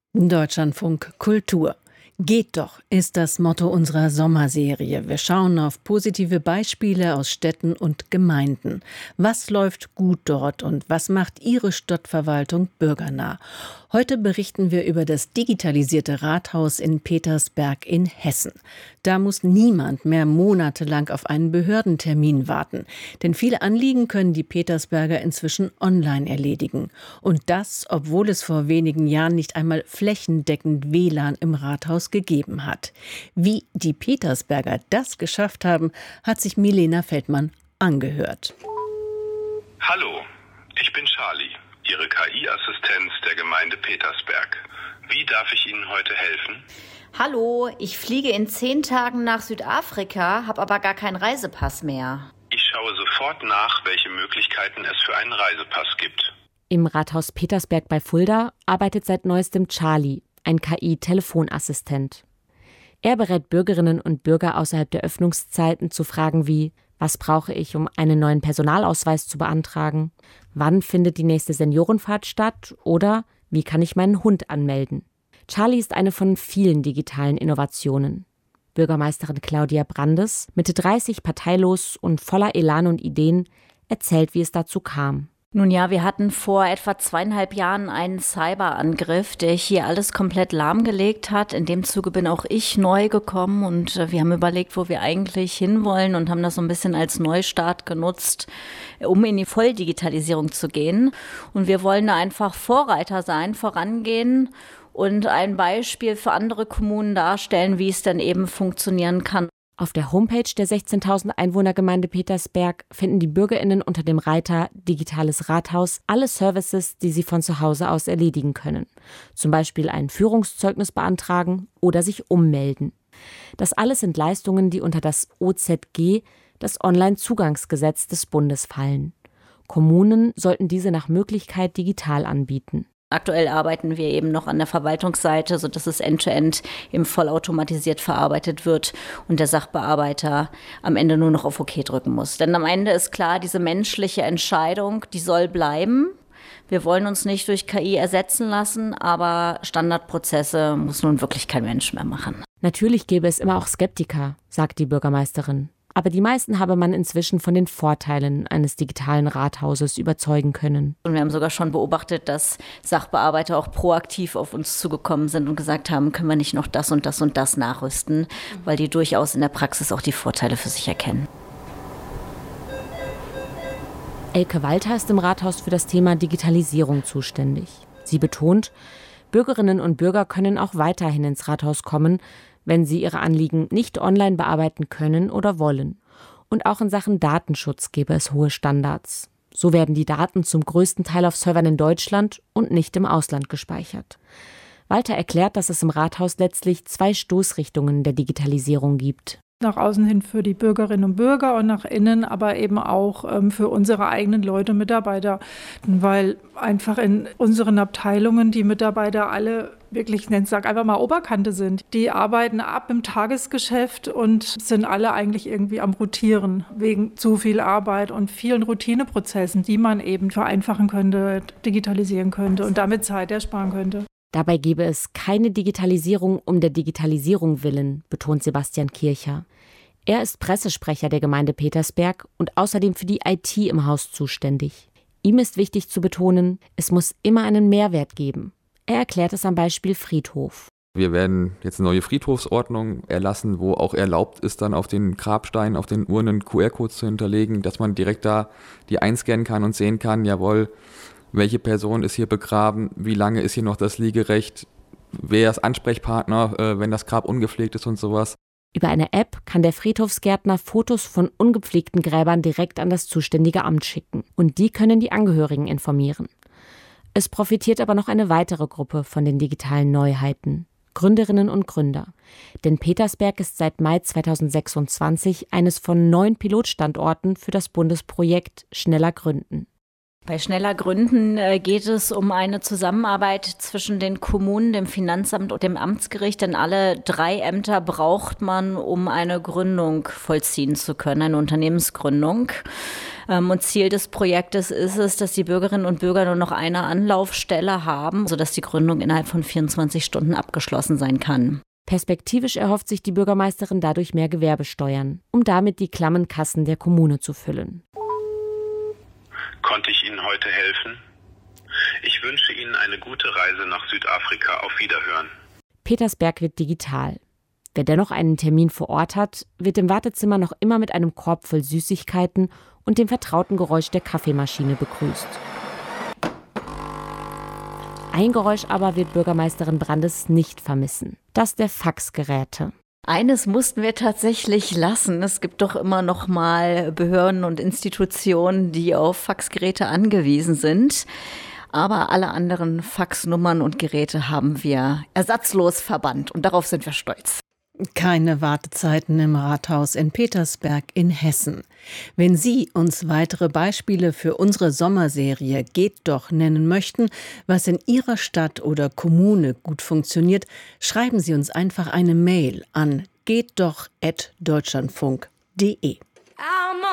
Deutschlandfunk Kultur. Geht doch, ist das Motto unserer Sommerserie. Wir schauen auf positive Beispiele aus Städten und Gemeinden. Was läuft gut dort und was macht Ihre Stadtverwaltung bürgernah? Heute berichten wir über das digitalisierte Rathaus in Petersberg in Hessen. Da muss niemand mehr monatelang auf einen Behördentermin warten. Denn viele Anliegen können die Petersberger inzwischen online erledigen. Und das, obwohl es vor wenigen Jahren nicht einmal flächendeckend WLAN im Rathaus gegeben hat. Wie die Petersberger das geschafft haben, hat sich Milena Feldmann angehört. Hallo, ich bin Charlie, Ihre KI-Assistenz der Gemeinde Petersberg. Wie darf ich Ihnen heute helfen? Hallo, ich fliege in 10 Tagen nach Südafrika, habe aber gar keinen Reisepass mehr. Ich schaue sofort nach, welche Möglichkeiten es für einen Reisepass gibt. Im Rathaus Petersberg bei Fulda arbeitet seit neuestem Charlie, ein KI-Telefonassistent. Er berät Bürgerinnen und Bürger außerhalb der Öffnungszeiten zu Fragen wie: Was brauche ich, um einen neuen Personalausweis zu beantragen? Wann findet die nächste Seniorenfahrt statt? Oder wie kann ich meinen Hund anmelden? Charlie ist eine von vielen digitalen Innovationen. Bürgermeisterin Claudia Brandes, Mitte 30, parteilos und voller Elan und Ideen, erzählt, wie es dazu kam. Nun ja, wir hatten vor etwa 2,5 Jahren einen Cyberangriff, der hier alles komplett lahmgelegt hat. In dem Zuge bin auch ich neu gekommen und wir haben überlegt, wo wir eigentlich hinwollen und haben das so ein bisschen als Neustart genutzt, um in die Volldigitalisierung zu gehen. Und wir wollen da einfach Vorreiter sein, vorangehen und ein Beispiel für andere Kommunen darstellen, wie es dann eben funktionieren kann. Auf der Homepage der 16.000 Einwohnergemeinde Petersberg finden die BürgerInnen unter dem Reiter Digitales Rathaus alle Services, die sie von zu Hause aus erledigen können. Zum Beispiel ein Führungszeugnis beantragen oder sich ummelden. Das alles sind Leistungen, die unter das OZG, das Onlinezugangsgesetz des Bundes, fallen. Kommunen sollten diese nach Möglichkeit digital anbieten. Aktuell arbeiten wir eben noch an der Verwaltungsseite, sodass es end-to-end eben vollautomatisiert verarbeitet wird und der Sachbearbeiter am Ende nur noch auf OK drücken muss. Denn am Ende ist klar, diese menschliche Entscheidung, die soll bleiben. Wir wollen uns nicht durch KI ersetzen lassen, aber Standardprozesse muss nun wirklich kein Mensch mehr machen. Natürlich gäbe es immer auch Skeptiker, sagt die Bürgermeisterin. Aber die meisten habe man inzwischen von den Vorteilen eines digitalen Rathauses überzeugen können. Und wir haben sogar schon beobachtet, dass Sachbearbeiter auch proaktiv auf uns zugekommen sind und gesagt haben, können wir nicht noch das und das und das nachrüsten, weil die durchaus in der Praxis auch die Vorteile für sich erkennen. Elke Walter ist im Rathaus für das Thema Digitalisierung zuständig. Sie betont, Bürgerinnen und Bürger können auch weiterhin ins Rathaus kommen, wenn sie ihre Anliegen nicht online bearbeiten können oder wollen. Und auch in Sachen Datenschutz gäbe es hohe Standards. So werden die Daten zum größten Teil auf Servern in Deutschland und nicht im Ausland gespeichert. Walter erklärt, dass es im Rathaus letztlich 2 Stoßrichtungen der Digitalisierung gibt. Nach außen hin für die Bürgerinnen und Bürger und nach innen aber eben auch für unsere eigenen Leute und Mitarbeiter. Weil einfach in unseren Abteilungen die Mitarbeiter alle wirklich, ich sag einfach mal Oberkante sind. Die arbeiten ab im Tagesgeschäft und sind alle eigentlich irgendwie am Rotieren wegen zu viel Arbeit und vielen Routineprozessen, die man eben vereinfachen könnte, digitalisieren könnte und damit Zeit ersparen könnte. Dabei gebe es keine Digitalisierung um der Digitalisierung willen, betont Sebastian Kircher. Er ist Pressesprecher der Gemeinde Petersberg und außerdem für die IT im Haus zuständig. Ihm ist wichtig zu betonen, es muss immer einen Mehrwert geben. Er erklärt es am Beispiel Friedhof. Wir werden jetzt eine neue Friedhofsordnung erlassen, wo auch erlaubt ist, dann auf den Grabsteinen, auf den Urnen QR-Codes zu hinterlegen, dass man direkt da die einscannen kann und sehen kann, jawohl, welche Person ist hier begraben, wie lange ist hier noch das Liegerecht, wer ist Ansprechpartner, wenn das Grab ungepflegt ist und sowas. Über eine App kann der Friedhofsgärtner Fotos von ungepflegten Gräbern direkt an das zuständige Amt schicken. Und die können die Angehörigen informieren. Es profitiert aber noch eine weitere Gruppe von den digitalen Neuheiten: Gründerinnen und Gründer. Denn Petersberg ist seit Mai 2026 eines von 9 Pilotstandorten für das Bundesprojekt Schneller Gründen. Bei Schneller Gründen geht es um eine Zusammenarbeit zwischen den Kommunen, dem Finanzamt und dem Amtsgericht, denn alle 3 Ämter braucht man, um eine Gründung vollziehen zu können, eine Unternehmensgründung. Und Ziel des Projektes ist es, dass die Bürgerinnen und Bürger nur noch eine Anlaufstelle haben, sodass die Gründung innerhalb von 24 Stunden abgeschlossen sein kann. Perspektivisch erhofft sich die Bürgermeisterin dadurch mehr Gewerbesteuern, um damit die klammen Kassen der Kommune zu füllen. Konnte ich Ihnen heute helfen? Ich wünsche Ihnen eine gute Reise nach Südafrika. Auf Wiederhören. Petersberg wird digital. Wer dennoch einen Termin vor Ort hat, wird im Wartezimmer noch immer mit einem Korb voll Süßigkeiten und dem vertrauten Geräusch der Kaffeemaschine begrüßt. Ein Geräusch aber wird Bürgermeisterin Brandes nicht vermissen: das der Faxgeräte. Eines mussten wir tatsächlich lassen. Es gibt doch immer noch mal Behörden und Institutionen, die auf Faxgeräte angewiesen sind. Aber alle anderen Faxnummern und Geräte haben wir ersatzlos verbannt und darauf sind wir stolz. Keine Wartezeiten im Rathaus in Petersberg in Hessen. Wenn Sie uns weitere Beispiele für unsere Sommerserie Geht doch nennen möchten, was in Ihrer Stadt oder Kommune gut funktioniert, schreiben Sie uns einfach eine Mail an gehtdoch@deutschlandfunk.de.